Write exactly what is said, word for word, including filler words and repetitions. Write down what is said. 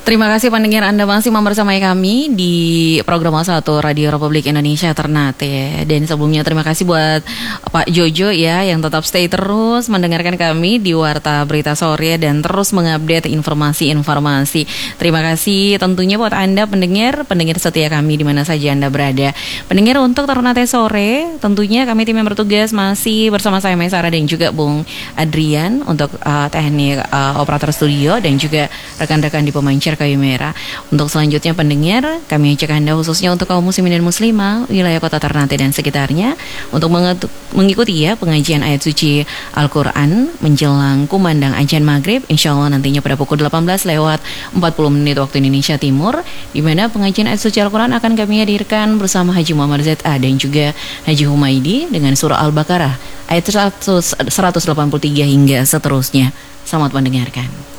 Terima kasih pendengar Anda masih membersamai kami di program satu Radio Republik Indonesia Ternate. Dan sebelumnya terima kasih buat Pak Jojo ya yang tetap stay terus mendengarkan kami di Warta Berita Sore dan terus mengupdate informasi-informasi. Terima kasih tentunya buat Anda pendengar, pendengar setia kami di mana saja Anda berada. Pendengar untuk Ternate Sore, tentunya kami tim yang bertugas masih bersama saya Maisara dan juga Bung Adrian untuk uh, teknik uh, operator studio dan juga rekan-rekan di pemancar kayu merah. Untuk selanjutnya pendengar, kami ajak Anda khususnya untuk kaum muslimin dan muslimah wilayah kota Ternate dan sekitarnya untuk mengikuti ya pengajian ayat suci Al-Quran menjelang kumandang azan maghrib, insya Allah nantinya pada pukul delapan belas lewat empat puluh menit waktu Indonesia Timur, di mana pengajian ayat suci Al-Quran akan kami hadirkan bersama Haji Muhammad Z A dan juga Haji Humaidi dengan surah Al-Baqarah ayat seratus, seratus delapan puluh tiga hingga seterusnya. Selamat mendengarkan.